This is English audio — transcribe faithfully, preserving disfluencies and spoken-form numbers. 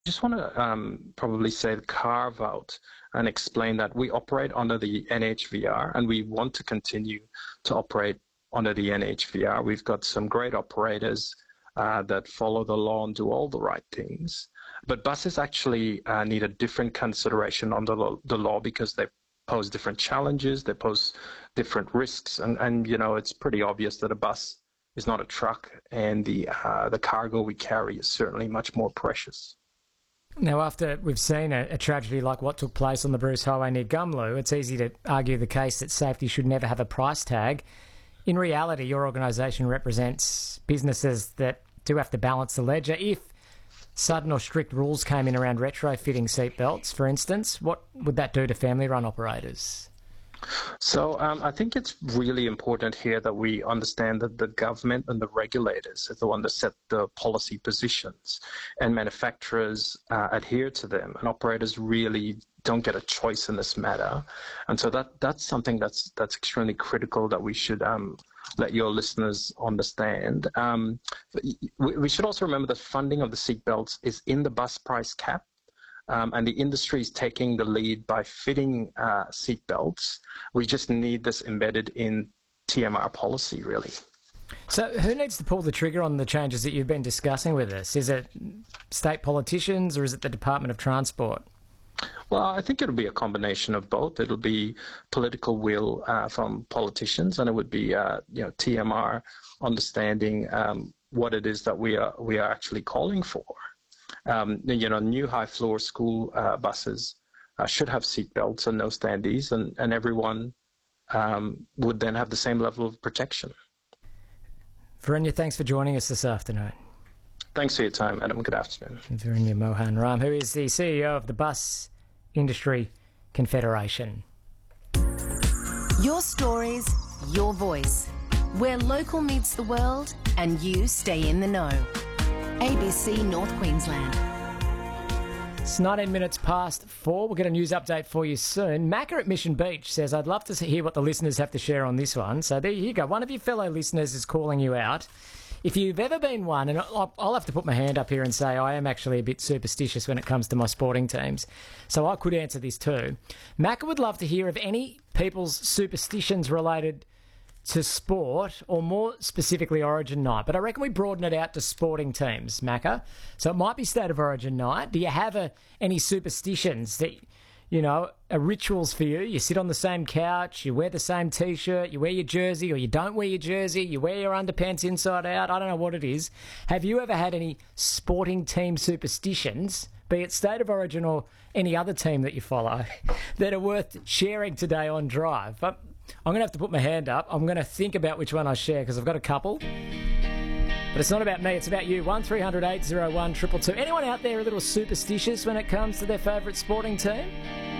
just want to um, probably say the carve out and explain that we operate under the N H V R and we want to continue to operate under the N H V R. We've got some great operators uh, that follow the law and do all the right things. But buses actually uh, need a different consideration under the law because they pose different challenges, they pose different risks, and, and you know, it's pretty obvious that a bus is not a truck, and the uh, the cargo we carry is certainly much more precious. Now, after we've seen a, a tragedy like what took place on the Bruce Highway near Gumlu, it's easy to argue the case that safety should never have a price tag. In reality, your organisation represents businesses that do have to balance the ledger. If sudden or strict rules came in around retrofitting seatbelts, for instance, what would that do to family-run operators? So um, I think it's really important here that we understand that the government and the regulators are the one that set the policy positions, and manufacturers uh, adhere to them, and operators really don't get a choice in this matter. And so that that's something that's that's extremely critical that we should um, let your listeners understand. Um, we, we should also remember that funding of the seatbelts is in the bus price cap. Um, and the industry is taking the lead by fitting uh, seatbelts. We just need this embedded in T M R policy, really. So who needs to pull the trigger on the changes that you've been discussing with us? Is it state politicians or is it the Department of Transport? Well, I think it'll be a combination of both. It'll be political will uh, from politicians, and it would be uh, you know T M R understanding um, what it is that we are we are actually calling for. Um, you know, new high-floor school uh, buses uh, should have seatbelts and no standees, and, and everyone um, would then have the same level of protection. Virendra, thanks for joining us this afternoon. Thanks for your time, Adam. Good afternoon. Virendra Mohan Ram, who is the C E O of the Bus Industry Confederation. Your stories, your voice. Where local meets the world and you stay in the know. A B C North Queensland. It's nineteen minutes past four. We'll get a news update for you soon. Macca at Mission Beach says, I'd love to hear what the listeners have to share on this one. So there you go. One of your fellow listeners is calling you out. If you've ever been one, and I'll, I'll have to put my hand up here and say I am actually a bit superstitious when it comes to my sporting teams, so I could answer this too. Macca would love to hear of any people's superstitions related to sport, or more specifically Origin night. But I reckon we broaden it out to sporting teams, Macca. So it might be State of Origin night. Do you have a, any superstitions that, you know, are rituals for you? You sit on the same couch, you wear the same T-shirt, you wear your jersey, or you don't wear your jersey, you wear your underpants inside out. I don't know what it is. Have you ever had any sporting team superstitions, be it State of Origin or any other team that you follow, that are worth sharing today on Drive? But I'm going to have to put my hand up. I'm going to think about which one I share because I've got a couple. But it's not about me, it's about you. one three hundred eight oh one two two two. Anyone out there a little superstitious when it comes to their favourite sporting team?